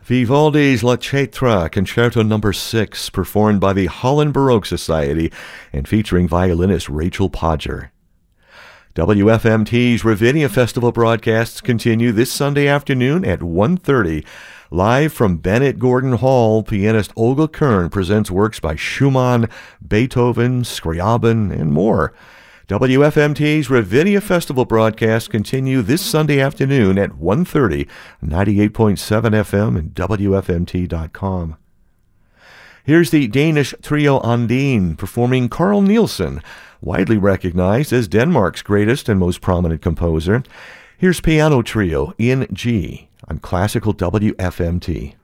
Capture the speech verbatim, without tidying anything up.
Vivaldi's La Cetra, Concerto Number six, performed by the Holland Baroque Society and featuring violinist Rachel Podger. W F M T's Ravinia Festival broadcasts continue this Sunday afternoon at one thirty. Live from Bennett Gordon Hall, pianist Olga Kern presents works by Schumann, Beethoven, Scriabin, and more. W F M T's Ravinia Festival broadcasts continue this Sunday afternoon at one thirty, ninety-eight point seven F M and W F M T dot com. Here's the Danish trio Ondine performing Carl Nielsen, widely recognized as Denmark's greatest and most prominent composer. Here's Piano Trio in G on Classical W F M T.